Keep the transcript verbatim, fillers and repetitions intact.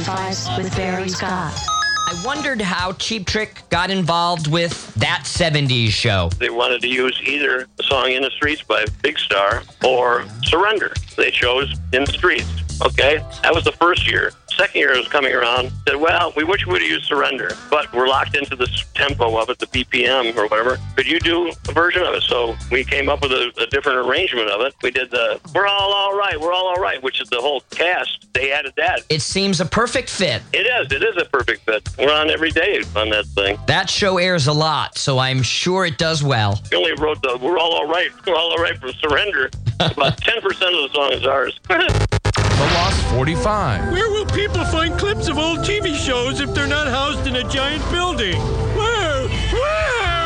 Advice with Barry Scott. I wondered how Cheap Trick got involved with that seventies show. They wanted to use either a song In the Streets by Big Star or Surrender. They chose In the Streets. Okay, that was the first year. Second year was coming around, said, well, we wish we would have used Surrender, but we're locked into this tempo of it, the B P M or whatever. Could you do a version of it? So we came up with a, a different arrangement of it. We did the We're All All Right, We're All All Right, which is the whole cast. They added that. It seems a perfect fit. It is. It is a perfect fit. We're on every day on that thing. That show airs a lot, so I'm sure it does well. We only wrote the We're All All Right, We're All All Right for Surrender. About ten percent of the song is ours. The Lost forty-five. Where will people find clips of old T V shows if they're not housed in a giant building?